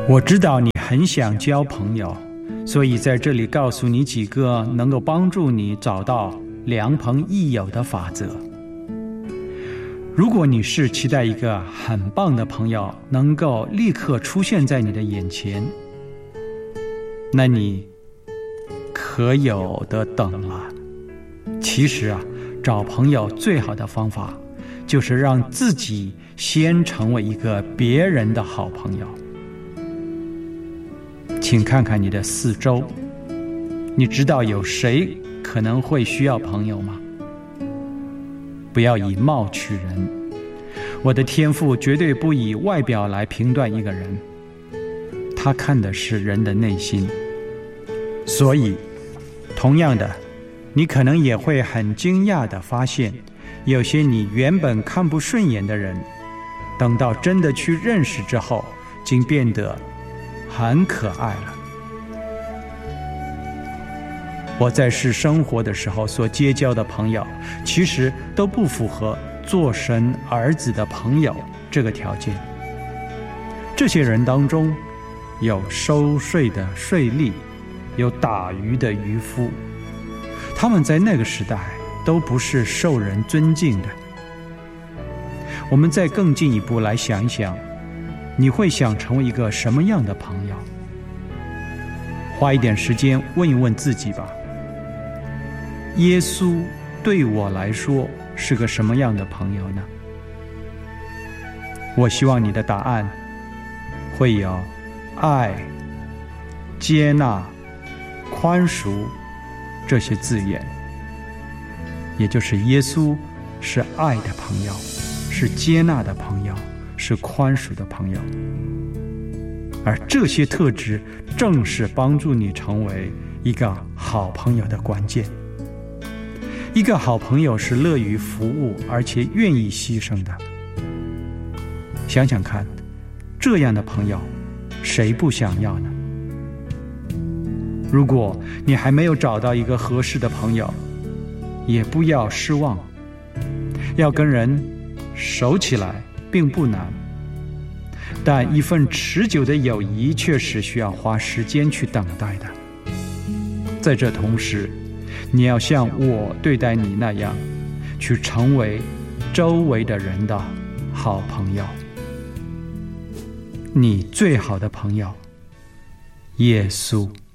我知道你很想交朋友，所以在这里告诉你几个能够帮助你找到良朋益友的法则。如果你是期待一个很棒的朋友能够立刻出现在你的眼前，那你可有的等了。其实找朋友最好的方法就是让自己先成为一个别人的好朋友。请看看你的四周，你知道有谁可能会需要朋友吗？不要以貌取人，我的天父绝对不以外表来评断一个人，他看的是人的内心。所以同样的，你可能也会很惊讶地发现，有些你原本看不顺眼的人，等到真的去认识之后，竟变得很可爱了。我在世生活的时候所结交的朋友，其实都不符合做神儿子的朋友这个条件。这些人当中，有收税的税吏，有打鱼的渔夫，他们在那个时代都不是受人尊敬的。我们再更进一步来想一想，你会想成为一个什么样的朋友？花一点时间问一问自己吧。耶稣对我来说是个什么样的朋友呢？我希望你的答案会有爱、接纳、宽恕这些字眼，也就是耶稣是爱的朋友，是接纳的朋友，是宽恕的朋友。而这些特质正是帮助你成为一个好朋友的关键。一个好朋友是乐于服务，而且愿意牺牲的。想想看，这样的朋友谁不想要呢？如果你还没有找到一个合适的朋友，也不要失望。要跟人熟起来并不难，但一份持久的友谊确实需要花时间去等待的。在这同时，你要像我对待你那样，去成为周围的人的好朋友。你最好的朋友，耶稣。